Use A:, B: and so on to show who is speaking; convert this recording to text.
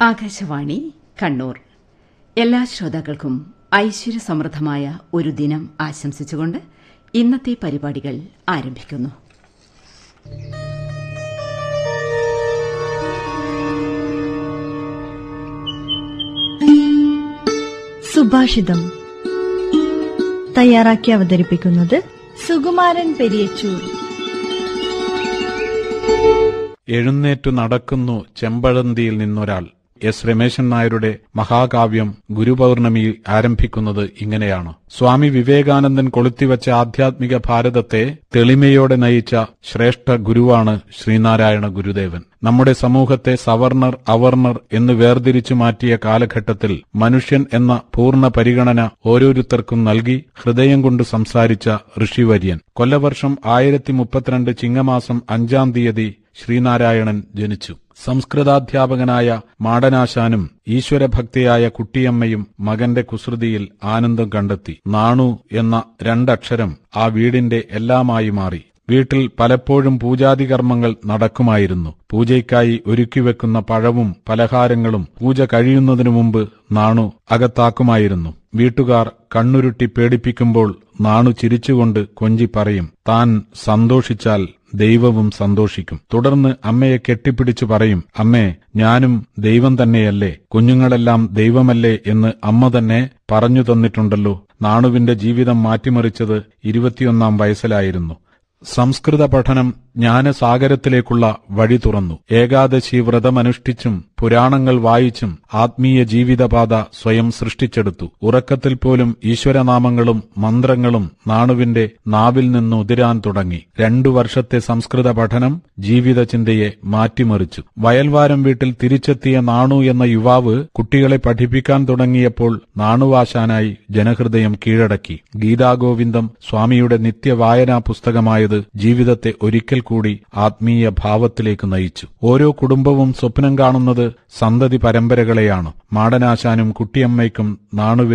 A: ആകാശവാണി കണ്ണൂർ. എല്ലാ ശ്രോതാക്കൾക്കും ഐശ്വര്യസമൃദ്ധമായ ഒരു ദിനം ആശംസിച്ചുകൊണ്ട് ഇന്നത്തെ പരിപാടികൾ ആരംഭിക്കുന്നു.
B: സുഭാഷിതം തയ്യാറാക്കി അവതരിപ്പിക്കുന്നത് സുകുമാരൻ പെരിയച്ചൂർ.
C: എഴുന്നേറ്റു നടക്കുന്നു ചെമ്പഴന്തിയിൽ നിന്നൊരാൾ. എസ് രമേശൻ നായരുടെ മഹാകാവ്യം ഗുരുപൌർണമി ആരംഭിക്കുന്നത് ഇങ്ങനെയാണ്. സ്വാമി വിവേകാനന്ദൻ കൊളുത്തിവച്ച ആധ്യാത്മിക ഭാരതത്തെ തെളിമയോടെ നയിച്ച ശ്രേഷ്ഠ ഗുരുവാണ് ശ്രീനാരായണ ഗുരുദേവൻ. നമ്മുടെ സമൂഹത്തെ സവർണർ അവർണർ എന്ന് വേർതിരിച്ചു മാറ്റിയ കാലഘട്ടത്തിൽ മനുഷ്യൻ എന്ന പൂർണ്ണ പരിഗണന ഓരോരുത്തർക്കും നൽകി ഹൃദയം കൊണ്ട് സംസാരിച്ച ഋഷിവര്യൻ. കൊല്ലവർഷം 1032 ചിങ്ങമാസം 5-ാം തീയതി ശ്രീനാരായണൻ ജനിച്ചു. സംസ്കൃതാധ്യാപകനായ മാടനാശാനും ഈശ്വരഭക്തിയായ കുട്ടിയമ്മയും മകന്റെ കുസൃതിയിൽ ആനന്ദം കണ്ടെത്തി. നാണു എന്ന 2 അക്ഷരം ആ വീടിന്റെ എല്ലാമായി മാറി. വീട്ടിൽ പലപ്പോഴും പൂജാതി കർമ്മങ്ങൾ നടക്കുമായിരുന്നു. പൂജയ്ക്കായി ഒരുക്കിവെക്കുന്ന പഴവും പലഹാരങ്ങളും പൂജ കഴിയുന്നതിനു മുമ്പ് നാണു അകത്താക്കുമായിരുന്നു. വീട്ടുകാർ കണ്ണുരുട്ടി പേടിപ്പിക്കുമ്പോൾ നാണു ചിരിച്ചുകൊണ്ട് കൊഞ്ചി പറയും, താൻ സന്തോഷിച്ചാൽ ദൈവവും സന്തോഷിക്കും. തുടർന്ന് അമ്മയെ കെട്ടിപ്പിടിച്ചു പറയും, അമ്മേ, ഞാനും ദൈവം തന്നെയല്ലേ, കുഞ്ഞുങ്ങളെല്ലാം ദൈവമല്ലേ എന്ന് അമ്മ തന്നെ പറഞ്ഞു തന്നിട്ടുണ്ടല്ലോ. നാണുവിന്റെ ജീവിതം മാറ്റിമറിച്ചത് 21-ാം വയസ്സിലായിരുന്നു. സംസ്കൃത പഠനം ജ്ഞാനസാഗരത്തിലേക്കുള്ള വഴി തുറന്നു. ഏകാദശി വ്രതമനുഷ്ഠിച്ചും പുരാണങ്ങൾ വായിച്ചും ആത്മീയ ജീവിതപാത സ്വയം സൃഷ്ടിച്ചെടുത്തു. ഉറക്കത്തിൽ പോലും ഈശ്വരനാമങ്ങളും മന്ത്രങ്ങളും നാണുവിന്റെ നാവിൽ നിന്ന് ഉതിരാൻ തുടങ്ങി. 2 വർഷത്തെ സംസ്കൃത പഠനം ജീവിതചിന്തയെ മാറ്റിമറിച്ചു. വയൽവാരം വീട്ടിൽ തിരിച്ചെത്തിയ നാണു എന്ന യുവാവ് കുട്ടികളെ പഠിപ്പിക്കാൻ തുടങ്ങിയപ്പോൾ നാണുവാശാനായി ജനഹൃദയം കീഴടക്കി. ഗീതാഗോവിന്ദം സ്വാമിയുടെ നിത്യവായനാ പുസ്തകമായത് ജീവിതത്തെ ഒരിക്കൽ കൂടി ആത്മീയ ഭാവത്തിലേക്ക് നയിച്ചു. ഓരോ കുടുംബവും സ്വപ്നം കാണുന്നത് സന്തതി പരമ്പരകളെയാണ്. മാടനാശാനും കുട്ടിയമ്മയ്ക്കും നാണുവിൽ